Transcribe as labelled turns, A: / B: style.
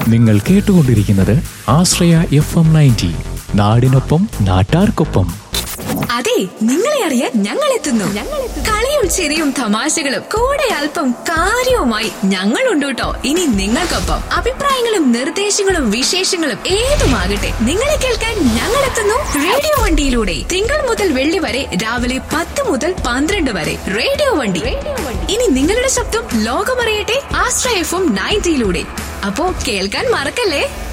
A: നിങ്ങൾ കേട്ടുകൊണ്ടിരിക്കുന്നത് ആശ്രയ FM 90, നാടിനൊപ്പം നാട്ടാർക്കൊപ്പം.
B: അതെ, നിങ്ങളെ അറിയാൻ ഞങ്ങൾ എത്തുന്നു. കളിയും ചിരിയും തമാശകളും കൂടെ അല്പം കാര്യവുമായി ഞങ്ങളുണ്ട് കേട്ടോ. ഇനി നിങ്ങൾക്കൊപ്പം അഭിപ്രായങ്ങളും നിർദ്ദേശങ്ങളും വിശേഷങ്ങളും ഏതുമാകട്ടെ, നിങ്ങളെ കേൾക്കാൻ ഞങ്ങൾ എത്തുന്നു റേഡിയോ വണ്ടിയിലൂടെ. തിങ്കൾ മുതൽ വെള്ളി വരെ രാവിലെ 10 മുതൽ 12 വരെ റേഡിയോ വണ്ടി. ഇനി നിങ്ങളുടെ ശബ്ദം ലോകമറിയട്ടെ ആശ്രയ FM 90 അപ്പോ കേൾക്കാൻ മറക്കല്ലേ.